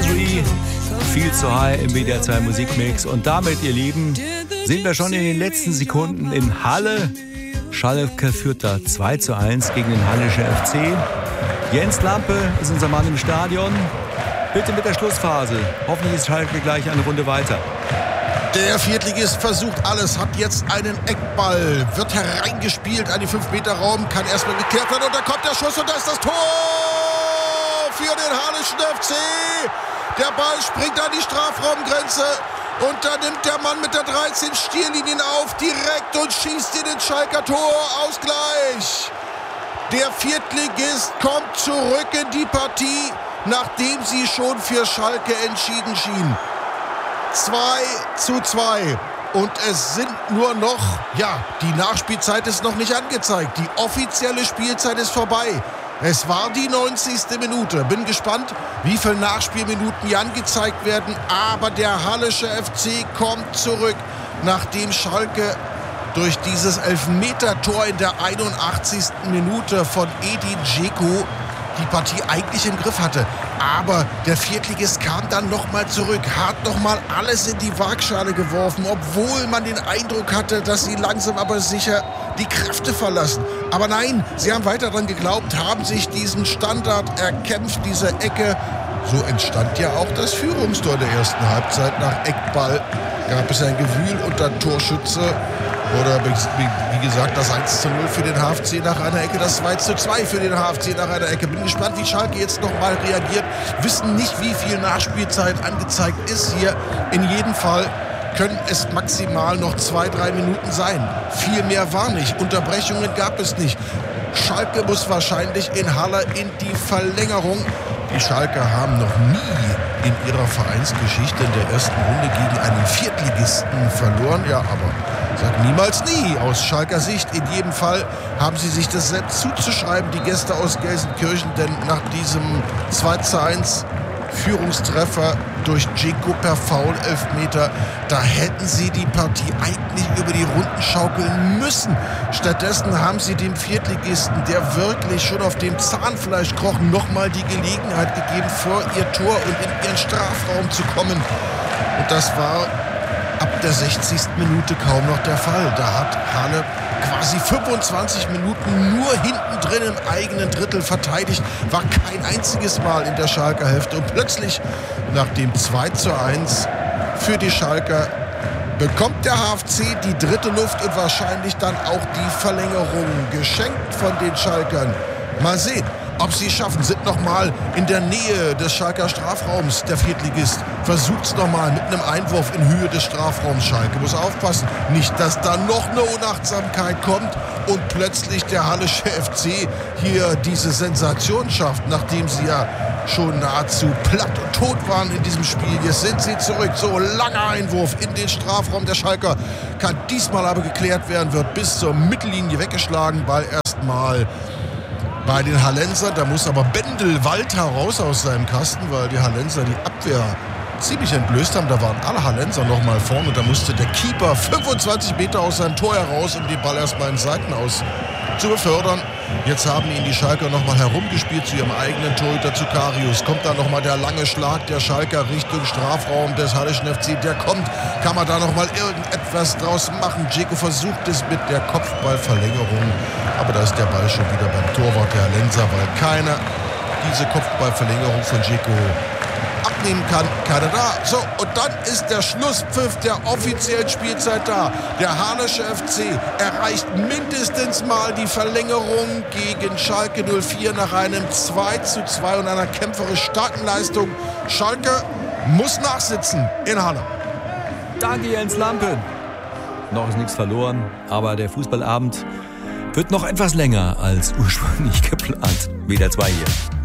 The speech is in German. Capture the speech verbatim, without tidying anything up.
Advisory, viel zu high im W D R zwei Musikmix. Und damit, ihr Lieben, sind wir schon in den letzten Sekunden in Halle. Schalke führt da zwei zu eins gegen den Hallische F C. Jens Lampe ist unser Mann im Stadion. Bitte mit der Schlussphase. Hoffentlich ist Schalke gleich eine Runde weiter. Der Viertligist versucht alles, hat jetzt einen Eckball, wird hereingespielt an die fünf Meter Raum, kann erstmal geklärt werden und da kommt der Schuss und da ist das Tor für den Hallischen F C. Der Ball springt an die Strafraumgrenze und da nimmt der Mann mit der dreizehn Stierlinien auf direkt und schießt in den Schalker Torausgleich. Der Viertligist kommt zurück in die Partie, nachdem sie schon für Schalke entschieden schien. zwei zu zwei. Und es sind nur noch, ja, die Nachspielzeit ist noch nicht angezeigt. Die offizielle Spielzeit ist vorbei. Es war die neunzigste Minute. Bin gespannt, wie viele Nachspielminuten hier angezeigt werden. Aber der Hallische F C kommt zurück, nachdem Schalke durch dieses Elfmeter-Tor in der einundachtzigsten Minute von Edin Dzeko die Partie eigentlich im Griff hatte. Aber der Viertligist kam dann nochmal zurück, hat nochmal alles in die Waagschale geworfen, obwohl man den Eindruck hatte, dass sie langsam aber sicher die Kräfte verlassen. Aber nein, sie haben weiter daran geglaubt, haben sich diesen Standard erkämpft, diese Ecke. So entstand ja auch das Führungstor der ersten Halbzeit. Nach Eckball gab es ein Gewühl und dann Torschütze. Oder wie gesagt, das eins zu null für den H F C nach einer Ecke, das zwei zu zwei für den H F C nach einer Ecke. Bin gespannt, wie Schalke jetzt nochmal reagiert. Wissen nicht, wie viel Nachspielzeit angezeigt ist hier. In jedem Fall können es maximal noch zwei, drei Minuten sein. Viel mehr war nicht. Unterbrechungen gab es nicht. Schalke muss wahrscheinlich in Halle in die Verlängerung. Die Schalker haben noch nie in ihrer Vereinsgeschichte in der ersten Runde gegen einen Viertligisten verloren. Ja, aber sag niemals nie aus Schalker Sicht. In jedem Fall haben sie sich das selbst zuzuschreiben, die Gäste aus Gelsenkirchen. Denn nach diesem zwei zu eins Führungstreffer durch Dzeko per Foul-Elfmeter, da hätten sie die Partie eigentlich über die Runden schaukeln müssen. Stattdessen haben sie dem Viertligisten, der wirklich schon auf dem Zahnfleisch kroch, nochmal die Gelegenheit gegeben, vor ihr Tor und in ihren Strafraum zu kommen. Und das war ab der sechzigsten Minute kaum noch der Fall. Da hat Halle quasi fünfundzwanzig Minuten nur hinten drin im eigenen Drittel verteidigt. War kein einziges Mal in der Schalker Hälfte. Und plötzlich, nach dem zwei zu eins für die Schalker, bekommt der H F C die dritte Luft und wahrscheinlich dann auch die Verlängerung geschenkt von den Schalkern. Mal sehen, ob sie es schaffen. Sind nochmal in der Nähe des Schalker Strafraums. Der Viertligist versucht es nochmal mit einem Einwurf in Höhe des Strafraums. Schalke muss aufpassen, nicht, dass da noch eine Unachtsamkeit kommt und plötzlich der Hallische F C hier diese Sensation schafft, nachdem sie ja schon nahezu platt und tot waren in diesem Spiel. Jetzt sind sie zurück. So, langer Einwurf in den Strafraum der Schalker. Kann diesmal aber geklärt werden, wird bis zur Mittellinie weggeschlagen. Ball erstmal bei den Hallensern. Da muss aber Bendel Walter raus aus seinem Kasten, weil die Hallenser die Abwehr ziemlich entblößt haben. Da waren alle Hallenser noch mal vorne. Da musste der Keeper fünfundzwanzig Meter aus seinem Tor heraus, um den Ball erstmal in Seitenaus zu befördern. Jetzt haben ihn die Schalker noch mal herumgespielt zu ihrem eigenen Torhüter, zu Karius. Kommt da noch mal der lange Schlag der Schalker Richtung Strafraum des Hallischen F C. Der kommt. Kann man da noch mal irgendetwas draus machen? Dzeko versucht es mit der Kopfballverlängerung. Aber da ist der Ball schon wieder beim Torwart der Hallenser, weil keiner diese Kopfballverlängerung von Dzeko abnehmen kann. Keiner da. So, und dann ist der Schlusspfiff der offiziellen Spielzeit da. Der Hallische F C erreicht mindestens mal die Verlängerung gegen Schalke null vier nach einem zwei zu zwei und einer kämpferisch starken Leistung. Schalke muss nachsitzen in Halle. Danke, Jens Lampe. Noch ist nichts verloren, aber der Fußballabend wird noch etwas länger als ursprünglich geplant. W D R zwei hier.